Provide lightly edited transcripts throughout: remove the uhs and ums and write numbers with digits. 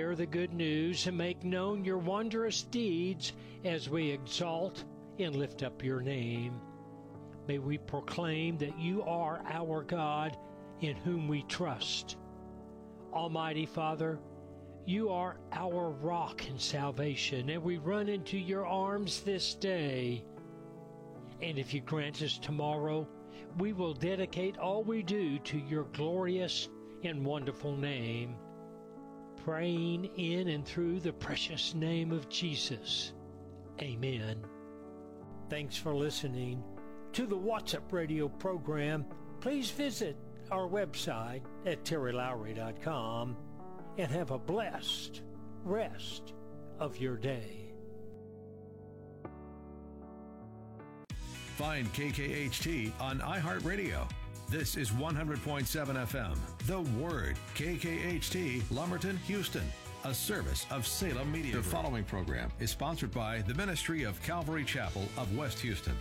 Share the good news and make known your wondrous deeds as we exalt and lift up your name. May we proclaim that you are our God in whom we trust. Almighty Father, you are our rock and salvation, and we run into your arms this day. And if you grant us tomorrow, we will dedicate all we do to your glorious and wonderful name, praying in and through the precious name of Jesus. Amen. Thanks for listening to the What's Up Radio program. Please visit our website at terrylowry.com and have a blessed rest of your day. Find KKHT on iHeartRadio. This is 100.7 FM, The Word, KKHT, Lumberton, Houston, a service of Salem Media Group. The following program is sponsored by the Ministry of Calvary Chapel of West Houston.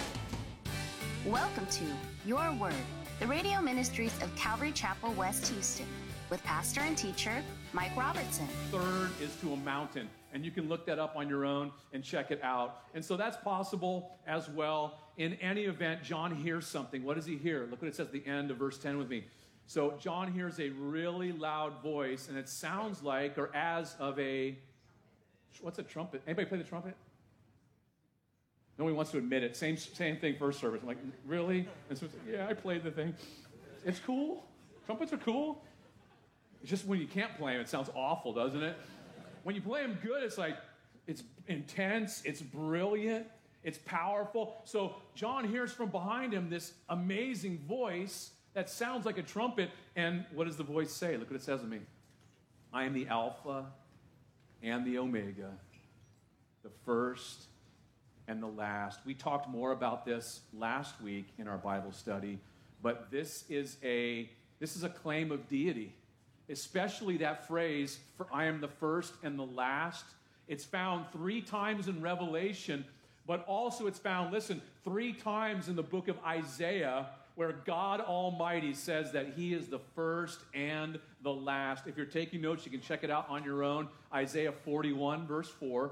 Welcome to Your Word, the radio ministries of Calvary Chapel, West Houston, with pastor and teacher Mike Robertson. Third is to a mountain, and you can look that up on your own and check it out. And so that's possible as well. In any event, John hears something. What does he hear? Look what it says at the end of verse 10 with me. So John hears a really loud voice, and it sounds like, or as of a, what's a trumpet? Anybody play the trumpet? No one wants to admit it. Same thing, first service. I'm like, really? And so it's like, yeah, I played the thing. It's cool. Trumpets are cool. It's just when you can't play them, it sounds awful, doesn't it? When you play them good, it's like, it's intense, it's brilliant, it's powerful. So John hears from behind him this amazing voice that sounds like a trumpet. And what does the voice say? Look what it says to me. I am the Alpha and the Omega, the first and the last. We talked more about this last week in our Bible study, but this is a claim of deity. Especially that phrase, for I am the first and the last. It's found 3 times in Revelation, but also it's found, listen, 3 times in the book of Isaiah, where God Almighty says that he is the first and the last. If you're taking notes, you can check it out on your own. Isaiah 41, verse 4.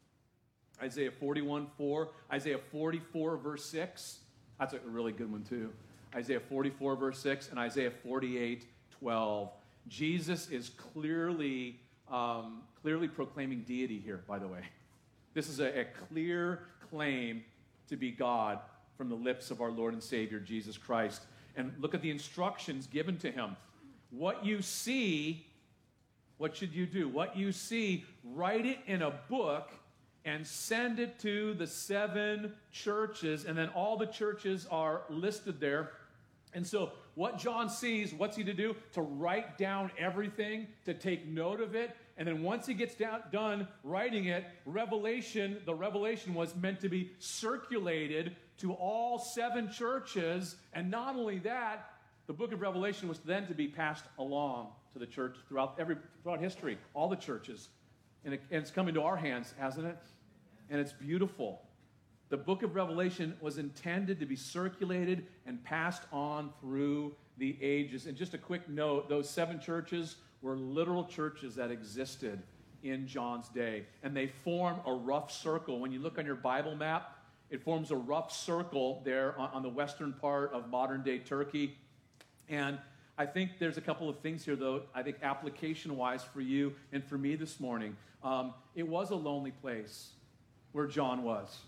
Isaiah 41, 4. Isaiah 44, verse 6. That's a really good one, too. Isaiah 44, verse 6, and Isaiah 48, 12. Jesus is clearly proclaiming deity here, by the way. This is a clear claim to be God from the lips of our Lord and Savior, Jesus Christ. And look at the instructions given to him. What you see, what should you do? What you see, write it in a book and send it to the 7 churches. And then all the churches are listed there. And so what John sees, what's he to do? To write down everything, to take note of it. And then once he gets done writing it, the revelation was meant to be circulated to all 7 churches. And not only that, the book of Revelation was then to be passed along to the church throughout history, all the churches. And it's coming to our hands, hasn't it? And it's beautiful. The book of Revelation was intended to be circulated and passed on through the ages. And just a quick note, those 7 churches were literal churches that existed in John's day. And they form a rough circle. When you look on your Bible map, it forms a rough circle there on the western part of modern-day Turkey. And I think there's a couple of things here, though, I think application-wise for you and for me this morning. It was a lonely place where John was.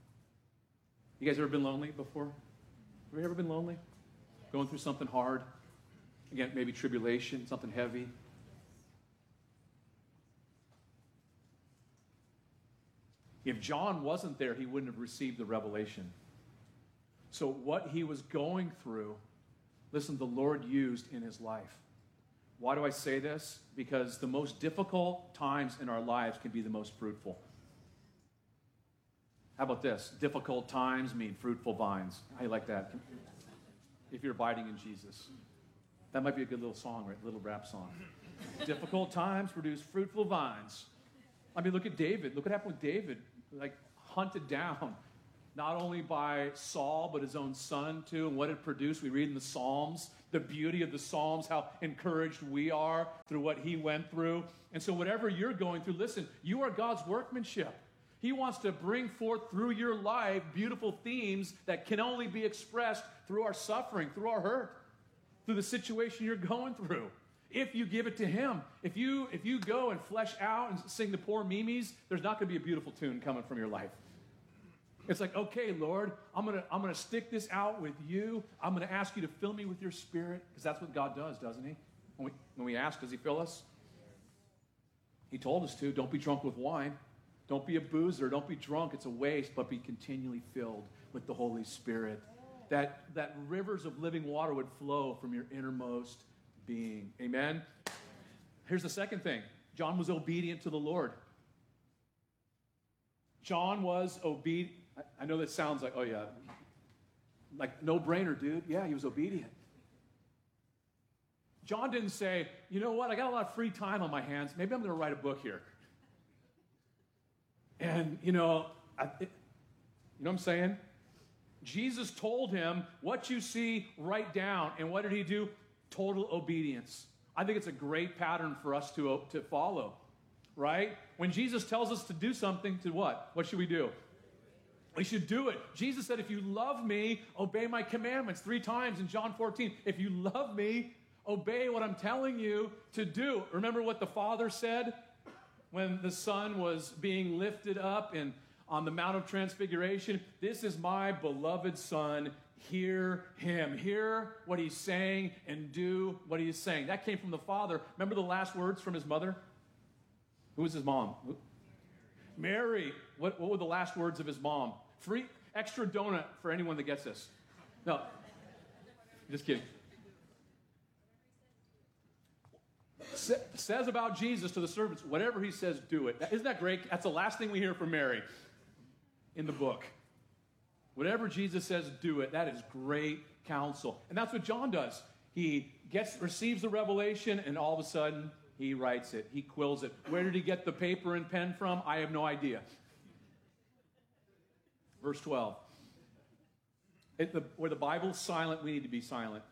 You guys ever been lonely before? Have you ever been lonely? Going through something hard? Again, maybe tribulation, something heavy. If John wasn't there, he wouldn't have received the revelation. So what he was going through, listen, the Lord used in his life. Why do I say this? Because the most difficult times in our lives can be the most fruitful. How about this? Difficult times mean fruitful vines. How do you like that? If you're abiding in Jesus. That might be a good little song, right? Little rap song. Difficult times produce fruitful vines. I mean, look at David. Look what happened with David. Like, hunted down. not only by Saul, but his own son too, and what it produced. We read in the Psalms, the beauty of the Psalms, how encouraged we are through what he went through. And so whatever you're going through, listen, you are God's workmanship. He wants to bring forth through your life beautiful themes that can only be expressed through our suffering, through our hurt, through the situation you're going through. If you give it to him, if you go and flesh out and sing the poor Mimis, there's not going to be a beautiful tune coming from your life. It's like, okay, Lord, I'm gonna stick this out with you. I'm gonna ask you to fill me with your Spirit, because that's what God does, doesn't he? When we ask, does he fill us? He told us to. Don't be drunk with wine. Don't be a boozer. Don't be drunk. It's a waste, but be continually filled with the Holy Spirit. That rivers of living water would flow from your innermost being. Amen? Here's the second thing. John was obedient to the Lord. John was obedient. I know that sounds like, oh yeah, like no-brainer, dude. Yeah, he was obedient. John didn't say, you know what, I got a lot of free time on my hands. Maybe I'm going to write a book here. And, you know what I'm saying? Jesus told him, what you see, write down. And what did he do? Total obedience. I think it's a great pattern for us to follow, right? When Jesus tells us to do something, to what? What should we do? We should do it. Jesus said, if you love me, obey my commandments 3 times in John 14. If you love me, obey what I'm telling you to do. Remember what the Father said when the Son was being lifted up on the Mount of Transfiguration? This is my beloved Son. Hear him. Hear what he's saying and do what he is saying. That came from the Father. Remember the last words from his mother? Who was his mom? Mary. What were the last words of his mom? Free extra donut for anyone that gets this. No, just kidding. Says about Jesus to the servants, whatever he says, do it. Isn't that great? That's the last thing we hear from Mary in the book. Whatever Jesus says, do it. That is great counsel. And that's what John does. He receives the revelation, and all of a sudden, he writes it. He quills it. Where did he get the paper and pen from? I have no idea. Verse 12. Where the Bible's silent, we need to be silent.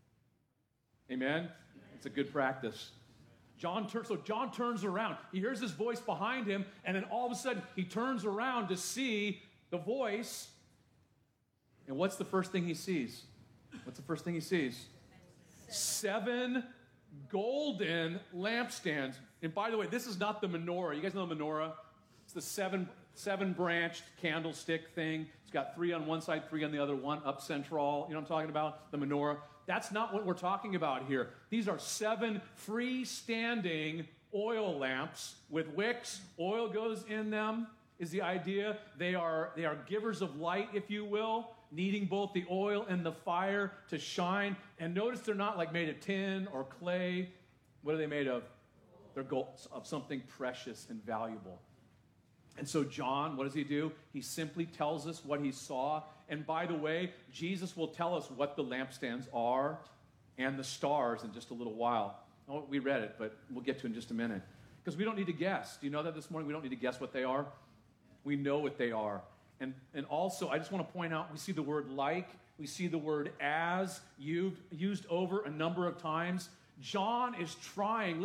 Amen? It's a good practice. John turns around. He hears his voice behind him, and then all of a sudden, he turns around to see the voice. And what's the first thing he sees? What's the first thing he sees? 7 golden lampstands. And by the way, this is not the menorah. You guys know the menorah? It's the seven-branched candlestick thing. It's got 3 on one side, 3 on the other, 1 up central. You know what I'm talking about? The menorah. That's not what we're talking about here. These are 7 freestanding oil lamps with wicks. Oil goes in them, is the idea. They are givers of light, if you will, needing both the oil and the fire to shine. And notice they're not like made of tin or clay. What are they made of? They're gold, of something precious and valuable. And so John, what does he do? He simply tells us what he saw. And by the way, Jesus will tell us what the lampstands are and the stars in just a little while. Oh, we read it, but we'll get to it in just a minute. Because we don't need to guess. Do you know that this morning? We don't need to guess what they are. We know what they are. And also, I just want to point out, we see the word like, we see the word as used over a number of times. John is trying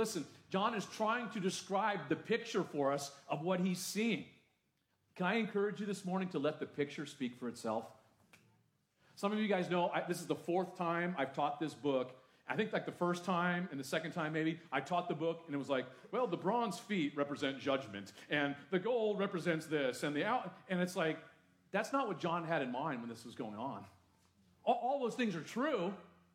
to describe the picture for us of what he's seeing. Can I encourage you this morning to let the picture speak for itself? Some of you guys know this is the 4th time I've taught this book. I think like the first time and the second time maybe, I taught the book and it was like, well, the bronze feet represent judgment and the gold represents this and and it's like, that's not what John had in mind when this was going on. All those things are true,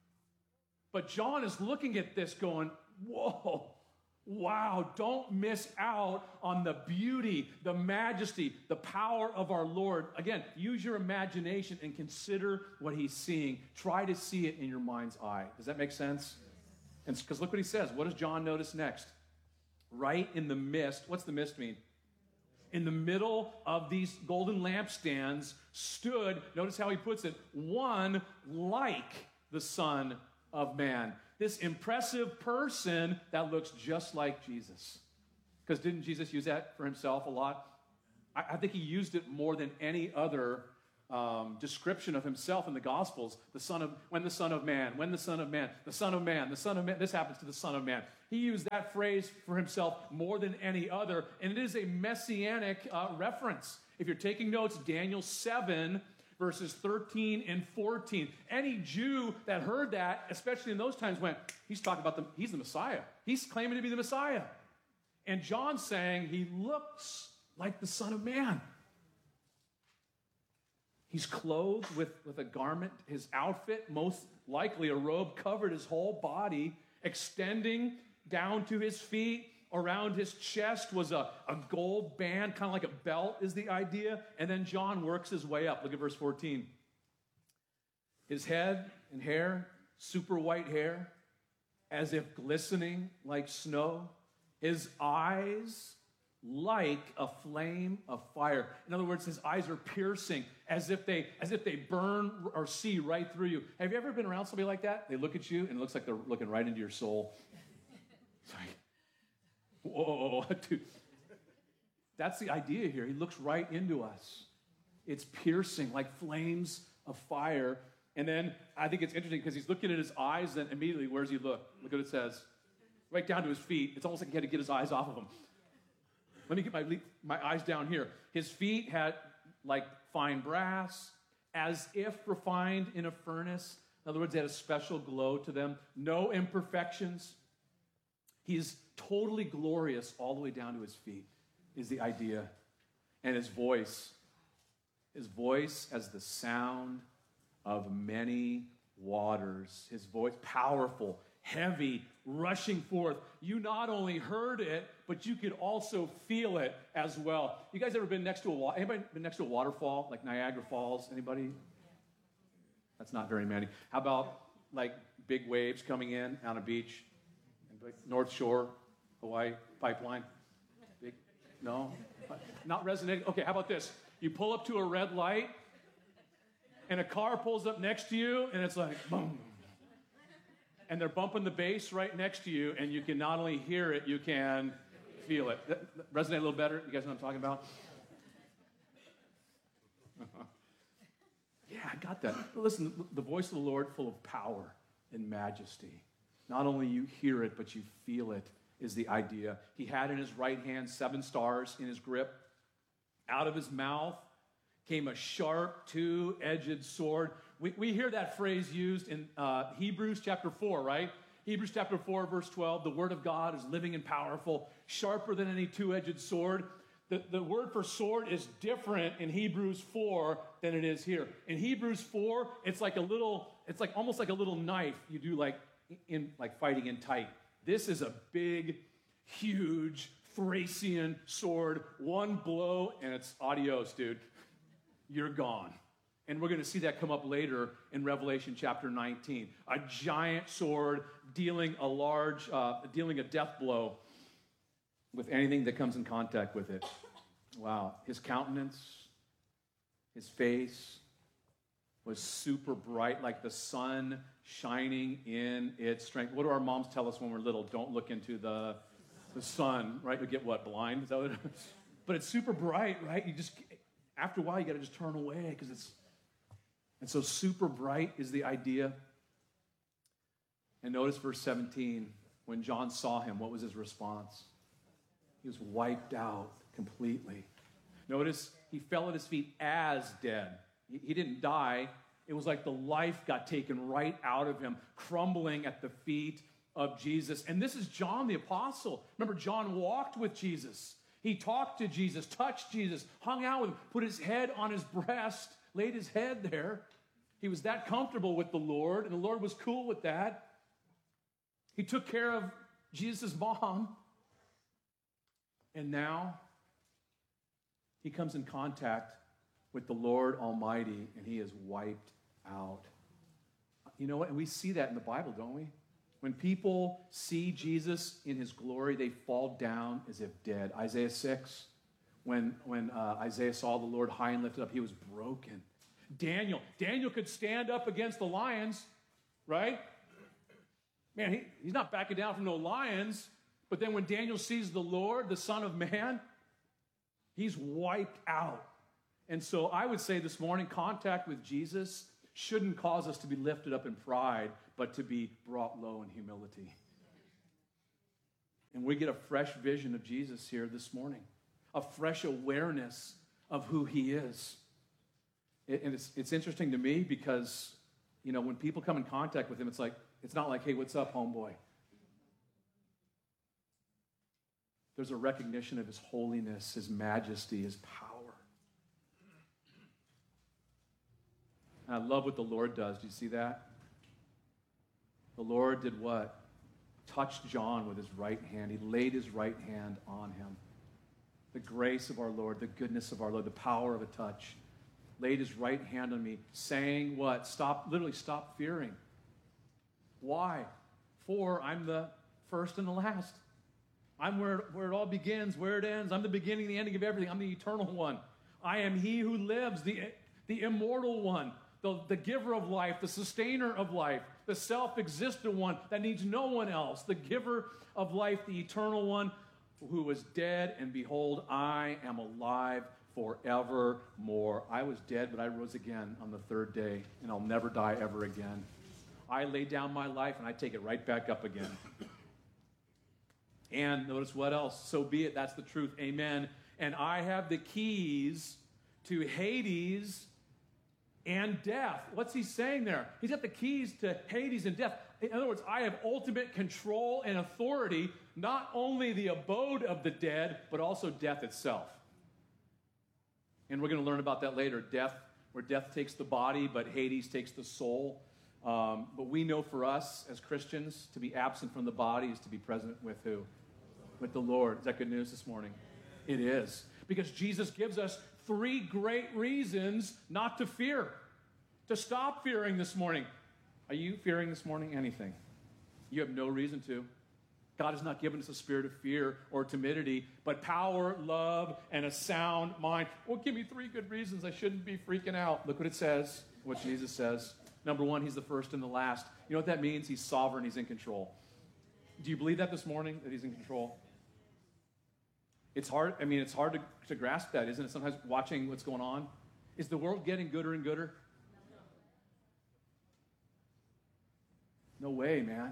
but John is looking at this going, whoa, wow, don't miss out on the beauty, the majesty, the power of our Lord. Again, use your imagination and consider what he's seeing. Try to see it in your mind's eye. Does that make sense? And because look what he says. What does John notice next? Right in the midst. What's the mist mean? In the middle of these golden lampstands stood, notice how he puts it, one like the Son of Man. This impressive person that looks just like Jesus. Because didn't Jesus use that for himself a lot? I think he used it more than any other description of himself in the Gospels, the Son of Man, the Son of Man, the Son of Man, the Son of Man. This happens to the Son of Man. He used that phrase for himself more than any other, and it is a messianic reference. If you're taking notes, Daniel 7, verses 13 and 14. Any Jew that heard that, especially in those times, went, he's talking about he's the Messiah. He's claiming to be the Messiah. And John's saying he looks like the Son of Man. He's clothed with a garment. His outfit, most likely a robe, covered his whole body, extending down to his feet. Around his chest was a gold band, kind of like a belt is the idea. And then John works his way up. Look at verse 14. His head and hair, super white hair, as if glistening like snow. His eyes like a flame of fire. In other words, his eyes are piercing, as if they burn or see right through you. Have you ever been around somebody like that? They look at you and it looks like they're looking right into your soul. It's like, whoa, dude. That's the idea here. He looks right into us. It's piercing like flames of fire. And then I think it's interesting because he's looking at his eyes, and immediately, where does he look? Look what it says. Right down to his feet. It's almost like he had to get his eyes off of him. Let me get my eyes down here. His feet had like fine brass, as if refined in a furnace. In other words, they had a special glow to them. No imperfections. He's totally glorious all the way down to his feet, is the idea. And his voice as the sound of many waters. His voice, powerful, heavy, rushing forth. You not only heard it, but you could also feel it as well. You guys ever been next to anybody been next to a waterfall, like Niagara Falls? Anybody? That's not very many. How about like big waves coming in on a beach? North Shore, Hawaii pipeline? Big? No? Not resonating? Okay, how about this? You pull up to a red light, and a car pulls up next to you, and it's like, boom. And they're bumping the bass right next to you, and you can not only hear it, you can feel it. That resonate a little better? You guys know what I'm talking about? Yeah, I got that. But listen, the voice of the Lord full of power and majesty. Not only you hear it, but you feel it, is the idea. He had in his right hand 7 stars in his grip. Out of his mouth came a sharp, 2-edged sword. We hear that phrase used in Hebrews chapter 4, right? Hebrews chapter 4, verse 12. The word of God is living and powerful, sharper than any 2-edged sword. The word for sword is different in Hebrews 4 than it is here. In Hebrews 4, it's like almost like a little knife you do like fighting in tight. This is a big, huge Thracian sword. One blow and it's adios, dude. You're gone. And we're going to see that come up later in Revelation chapter 19. A giant sword dealing a death blow with anything that comes in contact with it. Wow. His countenance, his face was super bright, like the sun shining in its strength. What do our moms tell us when we're little? Don't look into the sun, right? You get what, blind? Is that what it is? But it's super bright, right? After a while, you got to just turn away because it's... And so super bright is the idea. And notice verse 17. When John saw him, what was his response? He was wiped out completely. Notice he fell at his feet as dead. He didn't die. It was like the life got taken right out of him, crumbling at the feet of Jesus. And this is John the Apostle. Remember, John walked with Jesus. He talked to Jesus, touched Jesus, hung out with him, put his head on his breast, laid his head there. He was that comfortable with the Lord, and the Lord was cool with that. He took care of Jesus' mom. And now he comes in contact with the Lord Almighty, and he is wiped out. You know what? And we see that in the Bible, don't we? When people see Jesus in his glory, they fall down as if dead. Isaiah 6, when Isaiah saw the Lord high and lifted up, he was broken. Daniel could stand up against the lions, right? Man, he's not backing down from no lions. But then when Daniel sees the Lord, the Son of Man, he's wiped out. And so I would say this morning, contact with Jesus shouldn't cause us to be lifted up in pride, but to be brought low in humility. And we get a fresh vision of Jesus here this morning, a fresh awareness of who he is. And it's interesting to me because, you know, when people come in contact with him, it's not like, hey, what's up, homeboy? There's a recognition of his holiness, his majesty, his power. And I love what the Lord does. Do you see that? The Lord did what? Touched John with his right hand. He laid his right hand on him. The grace of our Lord, the goodness of our Lord, the power of a touch. Laid his right hand on me, saying what? Literally stop fearing. Why? For I'm the first and the last. I'm where it all begins, where it ends. I'm the beginning, the ending of everything. I'm the eternal one. I am he who lives, the immortal one, the giver of life, the sustainer of life, the self-existent one that needs no one else, the giver of life, the eternal one who was dead, and behold, I am alive forevermore. I was dead, but I rose again on the third day, and I'll never die ever again. I lay down my life, and I take it right back up again. And notice what else? So be it. That's the truth. Amen. And I have the keys to Hades and death. What's he saying there? He's got the keys to Hades and death. In other words, I have ultimate control and authority, not only the abode of the dead, but also death itself. And we're going to learn about that later. Death, where death takes the body, but Hades takes the soul. But we know for us as Christians, to be absent from the body is to be present with who? With the Lord. Is that good news this morning? It is. Because Jesus gives us 3 great reasons not to fear, to stop fearing this morning. Are you fearing this morning anything? You have no reason to. God has not given us a spirit of fear or timidity, but power, love, and a sound mind. Well, give me 3 good reasons I shouldn't be freaking out. Look what it says, what Jesus says. Number 1, he's the first and the last. You know what that means? He's sovereign, he's in control. Do you believe that this morning, that he's in control? It's hard, it's hard to grasp that, isn't it? Sometimes watching what's going on. Is the world getting gooder and gooder? No way, man.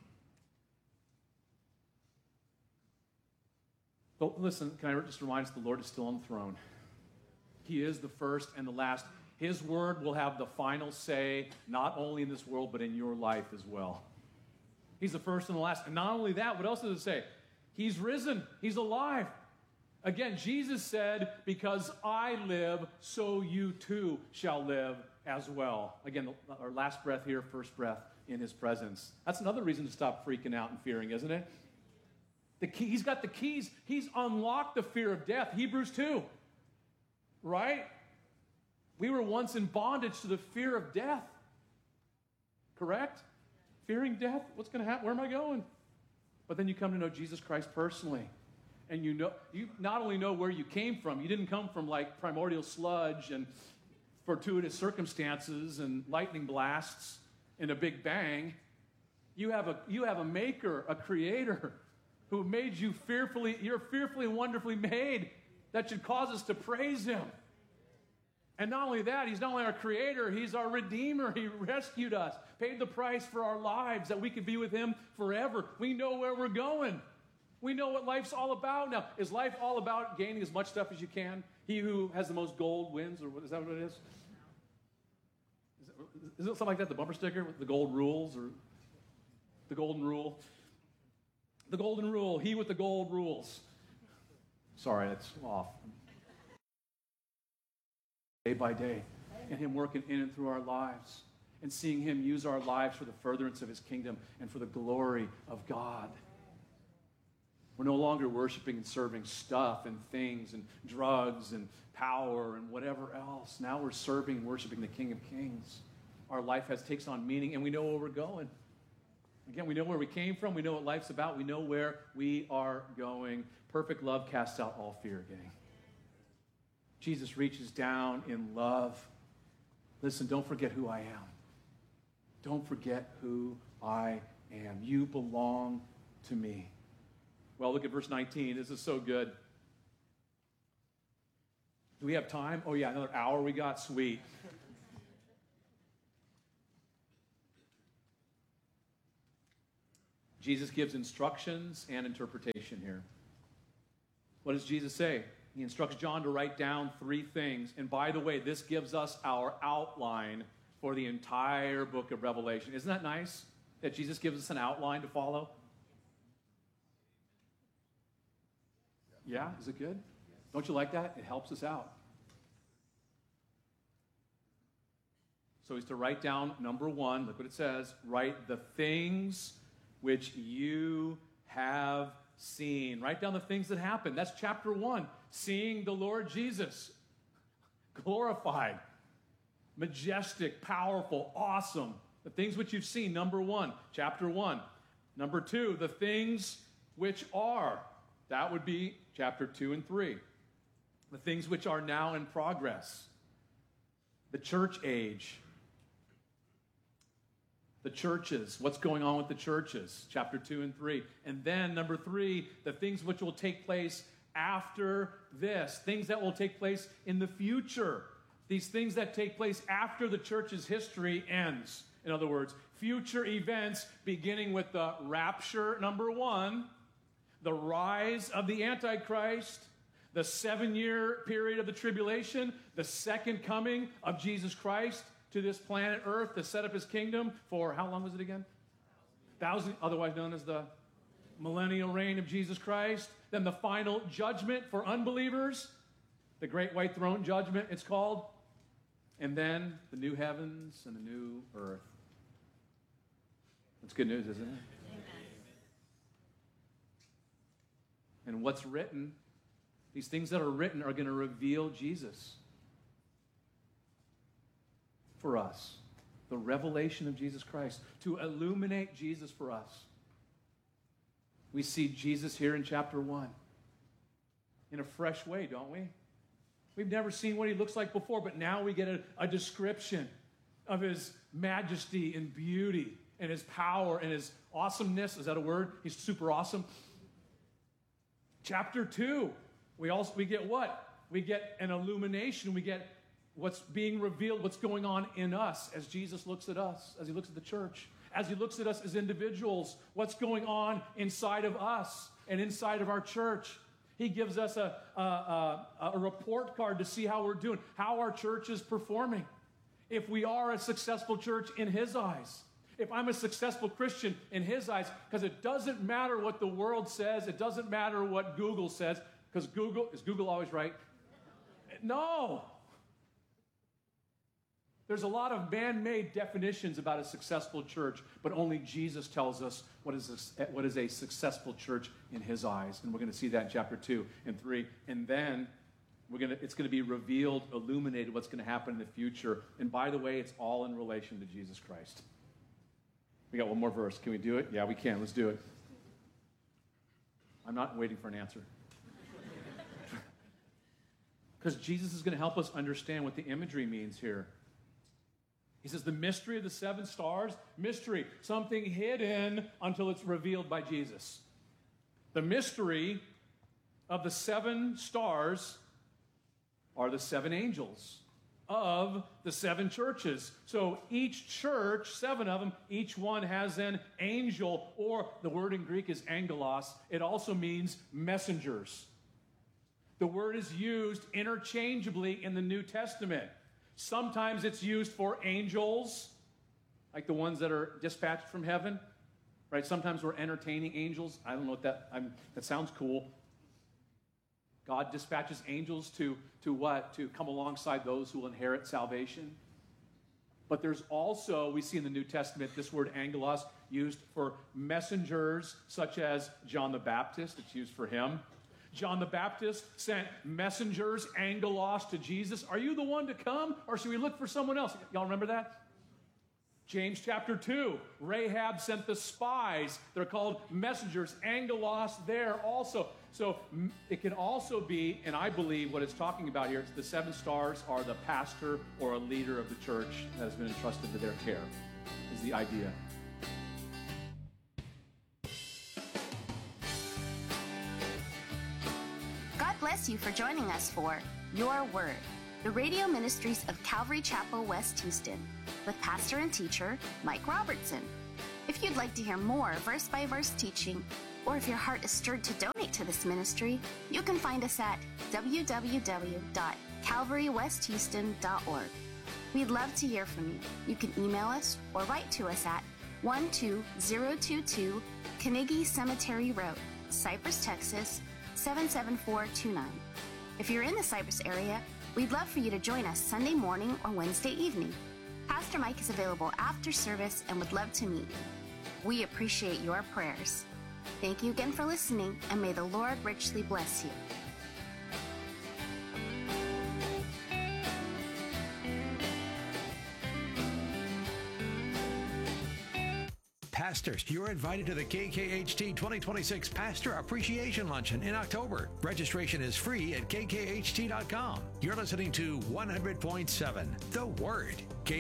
But listen, can I just remind us the Lord is still on the throne. He is the first and the last. His word will have the final say, not only in this world, but in your life as well. He's the first and the last. And not only that, what else does it say? He's risen. He's alive. Again, Jesus said, because I live, so you too shall live as well. Again, our last breath here, first breath in his presence. That's another reason to stop freaking out and fearing, isn't it? He's got the keys. He's unlocked the fear of death. Hebrews 2. Right? We were once in bondage to the fear of death. Correct? Fearing death. What's going to happen? Where am I going? But then you come to know Jesus Christ personally. And you not only know where you came from. You didn't come from like primordial sludge and fortuitous circumstances and lightning blasts and a big bang. You have a maker, a creator who made you fearfully. You're fearfully and wonderfully made. That should cause us to praise him. And not only that, he's not only our creator, he's our redeemer. He rescued us, paid the price for our lives that we could be with him forever. We know where we're going. We know what life's all about now. Is life all about gaining as much stuff as you can? He who has the most gold wins, or is that what it is? Is it something like that, the bumper sticker with the gold rules, or the golden rule? The golden rule, he with the gold rules. Sorry, that's off. Day by day, and him working in and through our lives, and seeing him use our lives for the furtherance of his kingdom and for the glory of God. We're no longer worshiping and serving stuff and things and drugs and power and whatever else. Now we're serving and worshiping the King of Kings. Our life takes on meaning, and we know where we're going. Again, we know where we came from. We know what life's about. We know where we are going. Perfect love casts out all fear, gang. Jesus reaches down in love. Listen, don't forget who I am. Don't forget who I am. You belong to me. Well, look at verse 19. This is so good. Do we have time? Oh, yeah, another hour we got? Sweet. Jesus gives instructions and interpretation here. What does Jesus say? He instructs John to write down 3 things. And by the way, this gives us our outline for the entire book of Revelation. Isn't that nice that Jesus gives us an outline to follow? Yeah, is it good? Don't you like that? It helps us out. So he's to write down, number 1, look what it says, write the things which you have seen. Write down the things that happened. That's chapter 1. Seeing the Lord Jesus glorified, majestic, powerful, awesome. The things which you've seen, number 1, chapter 1. Number 2, the things which are. That would be chapter 2 and 3. The things which are now in progress. The church age. The churches, what's going on with the churches, chapter 2 and 3. And then, number 3, the things which will take place after this, things that will take place in the future. These things that take place after the church's history ends. In other words, future events beginning with the rapture, number 1, the rise of the Antichrist, the 7-year period of the tribulation, the second coming of Jesus Christ to this planet Earth to set up his kingdom for, how long was it again? 1,000, otherwise known as the millennial reign of Jesus Christ. Then the final judgment for unbelievers, the great white throne judgment, it's called. And then the new heavens and the new earth. That's good news, isn't it? Amen. And what's written, these things that are written are going to reveal Jesus for us. The revelation of Jesus Christ, to illuminate Jesus for us. We see Jesus here in chapter 1 in a fresh way, don't we? We've never seen what he looks like before, but now we get a description of his majesty and beauty and his power and his awesomeness. Is that a word? He's super awesome. Chapter 2, we get what? We get an illumination. We get what's being revealed, what's going on in us as Jesus looks at us, as he looks at the church, as he looks at us as individuals, what's going on inside of us and inside of our church. He gives us a report card to see how we're doing, how our church is performing. If we are a successful church in his eyes, if I'm a successful Christian in his eyes, because it doesn't matter what the world says, it doesn't matter what Google says, because is Google always right? No. There's a lot of man-made definitions about a successful church, but only Jesus tells us what is a successful church in his eyes. And we're going to see that in chapter 2 and 3. And then it's going to be revealed, illuminated what's going to happen in the future. And by the way, it's all in relation to Jesus Christ. We got one more verse. Can we do it? Yeah, we can. Let's do it. I'm not waiting for an answer. Because Jesus is going to help us understand what the imagery means here. He says the mystery of the 7 stars, mystery, something hidden until it's revealed by Jesus. The mystery of the 7 stars are the 7 angels of the 7 churches. So each church, 7 of them, each one has an angel, or the word in Greek is angelos. It also means messengers. The word is used interchangeably in the New Testament. Sometimes it's used for angels, like the ones that are dispatched from heaven, right? Sometimes we're entertaining angels. I don't know what that sounds cool. God dispatches angels to what? To come alongside those who will inherit salvation. But there's also, we see in the New Testament, this word angelos used for messengers, such as John the Baptist. It's used for him. John the Baptist sent messengers, angelos, to Jesus. Are you the one to come, or should we look for someone else? Y'all remember that? James chapter 2, Rahab sent the spies. They're called messengers, angelos there also. So it can also be, and I believe what it's talking about here, the 7 stars are the pastor or a leader of the church that has been entrusted to their care, is the idea. God bless you for joining us for Your Word, the radio ministries of Calvary Chapel, West Houston, with pastor and teacher Mike Robertson. If you'd like to hear more verse-by-verse teaching, or if your heart is stirred to donate to this ministry, you can find us at www.calvarywesthouston.org. We'd love to hear from you. You can email us or write to us at 12022 Carnegie Cemetery Road, Cypress, Texas, 77429. If you're in the Cypress area, we'd love for you to join us Sunday morning or Wednesday evening. Pastor Mike is available after service and would love to meet you. We appreciate your prayers. Thank you again for listening, and may the Lord richly bless you. Pastors, you're invited to the KKHT 2026 Pastor Appreciation Luncheon in October. Registration is free at kkht.com. You're listening to 100.7 The Word,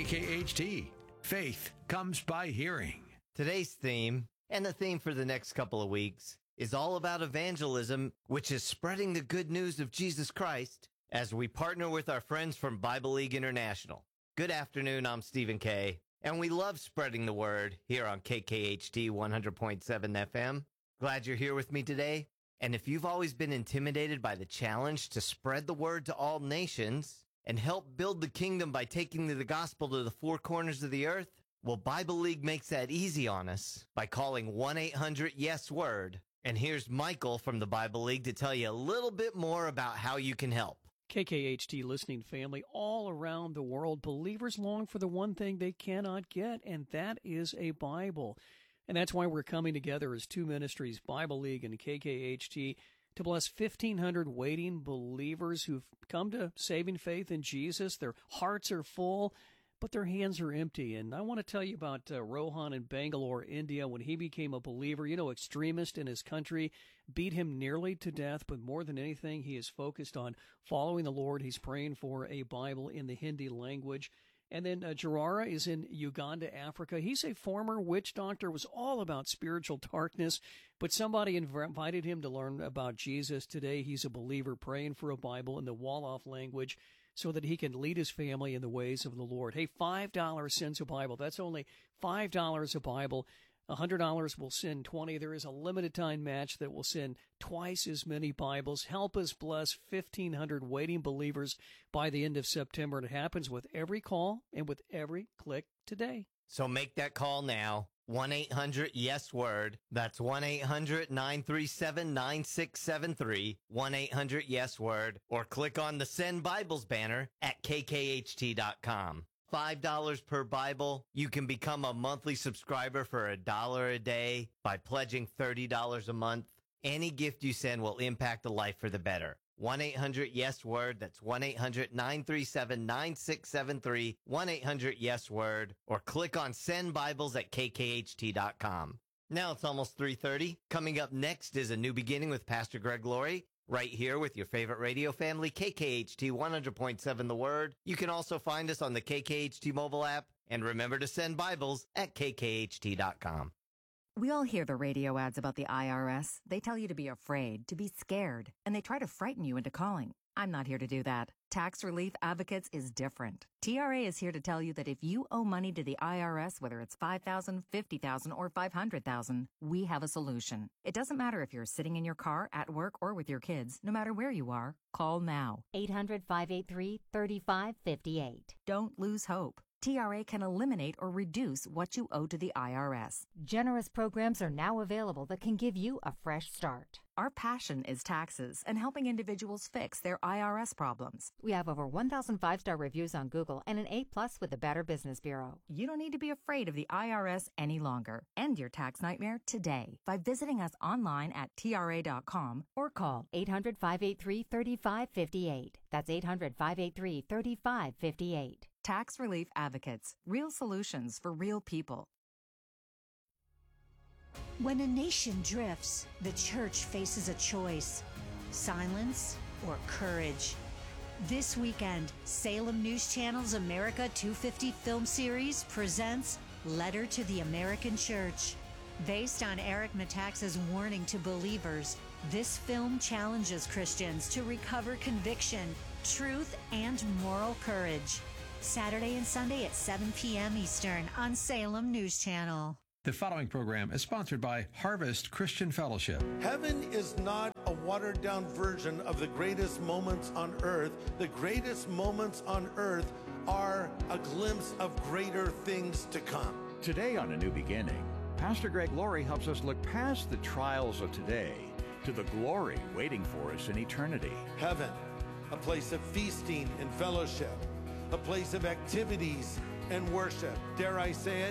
KKHT. Faith comes by hearing. Today's theme, and the theme for the next couple of weeks, is all about evangelism, which is spreading the good news of Jesus Christ as we partner with our friends from Bible League International. Good afternoon, I'm Stephen Kay. And we love spreading the word here on KKHT 100.7 FM. Glad you're here with me today. And if you've always been intimidated by the challenge to spread the word to all nations and help build the kingdom by taking the gospel to the four corners of the earth, well, Bible League makes that easy on us by calling 1-800-YES-WORD. And here's Michael from the Bible League to tell you a little bit more about how you can help. KKHT listening family all around the world, believers long for the one thing they cannot get, and that is a Bible. And that's why we're coming together as two ministries, Bible League and KKHT, to bless 1,500 waiting believers who've come to saving faith in Jesus. Their hearts are full, but their hands are empty. And I want to tell you about Rohan in Bangalore, India, when he became a believer. You know, extremists in his country beat him nearly to death, but more than anything, he is focused on following the Lord. He's praying for a Bible in the Hindi language. And then Jarara is in Uganda, Africa. He's a former witch doctor, was all about spiritual darkness, but somebody invited him to learn about Jesus. Today, he's a believer praying for a Bible in the Wolof language so that he can lead his family in the ways of the Lord. Hey, $5 sends a Bible. That's only $5 a Bible. $100 will send 20. There is a limited time match that will send twice as many Bibles. Help us bless 1,500 waiting believers by the end of September. And it happens with every call and with every click today. So make that call now. 1-800-YES-WORD. That's 1-800-937-9673. 1-800-YES-WORD. Or click on the Send Bibles banner at kkht.com. $5 per Bible. You can become a monthly subscriber for $1 a day by pledging $30 a month. Any gift you send will impact a life for the better. 1-800-YES-WORD. That's 1-800-937-9673. 1-800-YES-WORD. Or click on Send Bibles at kkht.com. Now it's almost 3:30. Coming up next is A New Beginning with Pastor Greg Laurie. Right here with your favorite radio family, KKHT 100.7 The Word. You can also find us on the KKHT mobile app. And remember to send Bibles at kkht.com. We all hear the radio ads about the IRS. They tell you to be afraid, to be scared, and they try to frighten you into calling. I'm not here to do that. Tax Relief Advocates is different. TRA is here to tell you that if you owe money to the IRS, whether it's $5,000, $50,000, or $500,000, we have a solution. It doesn't matter if you're sitting in your car, at work, or with your kids. No matter where you are, call now. 800-583-3558. Don't lose hope. TRA can eliminate or reduce what you owe to the IRS. Generous programs are now available that can give you a fresh start. Our passion is taxes and helping individuals fix their IRS problems. We have over 1,000 5-star reviews on Google and an A+ with the Better Business Bureau. You don't need to be afraid of the IRS any longer. End your tax nightmare today by visiting us online at TRA.com or call 800-583-3558. That's 800-583-3558. Tax Relief Advocates. Real solutions for real people. When a nation drifts, the church faces a choice: silence or courage. This weekend, Salem News Channel's America 250 film series presents Letter to the American Church. Based on Eric Metaxas' warning to believers, This film challenges Christians to recover conviction, truth, and moral courage. Saturday and Sunday at 7 p.m. Eastern on Salem News Channel. The following program is sponsored by Harvest Christian Fellowship. Heaven is not a watered-down version of the greatest moments on earth. The greatest moments on earth are a glimpse of greater things to come. Today on A New Beginning, Pastor Greg Laurie helps us look past the trials of today to the glory waiting for us in eternity. Heaven, a place of feasting and fellowship, a place of activities and worship. Dare I say it?